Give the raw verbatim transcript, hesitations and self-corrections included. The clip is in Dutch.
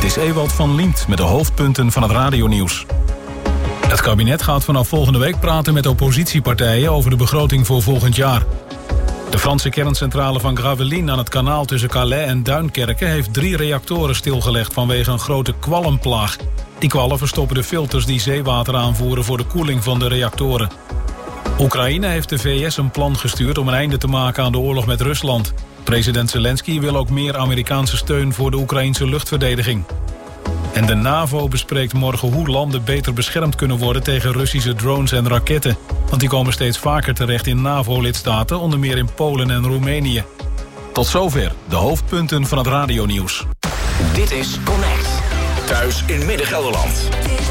Dit is Ewald van Liemt met de hoofdpunten van het radionieuws. Het kabinet gaat vanaf volgende week praten met oppositiepartijen over de begroting voor volgend jaar. De Franse kerncentrale van Gravelines aan het kanaal tussen Calais en Duinkerke heeft drie reactoren stilgelegd vanwege een grote kwalmplaag. Die kwallen verstoppen de filters die zeewater aanvoeren voor de koeling van de reactoren. Oekraïne heeft de V S een plan gestuurd om een einde te maken aan de oorlog met Rusland. President Zelensky wil ook meer Amerikaanse steun voor de Oekraïnse luchtverdediging. En de NAVO bespreekt morgen hoe landen beter beschermd kunnen worden tegen Russische drones en raketten. Want die komen steeds vaker terecht in NAVO-lidstaten, onder meer in Polen en Roemenië. Tot zover de hoofdpunten van het radionieuws. Dit is Connect. Thuis in Midden-Gelderland.